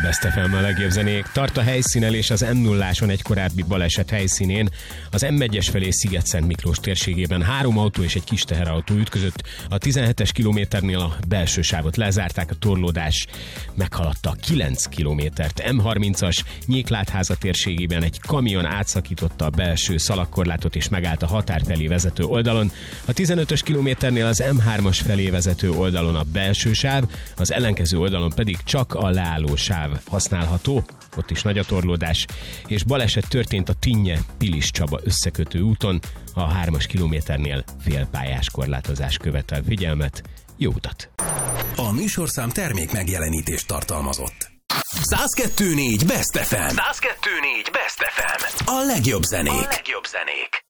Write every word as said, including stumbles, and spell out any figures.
Best ef em a legjobb zenék. Tart a helyszínelés az em nulláson egy korábbi baleset helyszínén. Az em egyes felé Sziget-Szent Miklós térségében három autó és egy kis teherautó ütközött. A tizenhetes kilométernél a belső sávot lezárták, a torlódás meghaladta a kilenc kilométert. em harmincas Nyéklátháza térségében egy kamion átszakította a belső szalagkorlátot és megállt a határ felé vezető oldalon. A tizenötös kilométernél az em hármas felé vezető oldalon a belső sáv, az ellenkező oldalon pedig csak a leálló sáv használható, ott is nagy a torlódás, és baleset történt a Tinnye-Pilis Csaba összekötő úton, a hármas kilométernél félpályás korlátozás követel figyelmet, jó utat! A műsorszám termék megjelenítést tartalmazott. száz kettő négy Best ef em. száz kettő négy Best ef em. A legjobb zenék. A legjobb zenék.